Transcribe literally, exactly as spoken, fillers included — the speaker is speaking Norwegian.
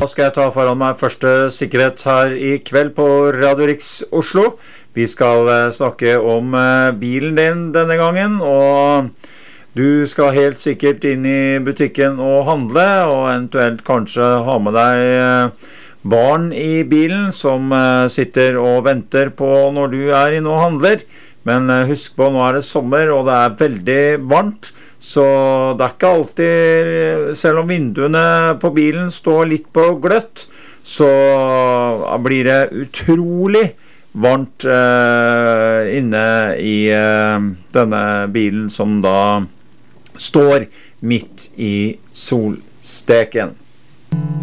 Da skal jeg ta foran meg første sikkerhet her i kveld på Radio Riks Oslo. Vi skal snakke om bilen din denne gangen, og du skal helt sikkert inn i butikken og handle, og eventuelt kanskje ha med deg barn i bilen som sitter og venter på når du er inne og handler. Men husk på, nå er det sommer, og det er veldig varmt, så det er ikke alltid, selv om vinduene på bilen står litt på gløtt, så blir det utrolig varmt eh, inne i eh, denne bilen som da står midt i solsteken.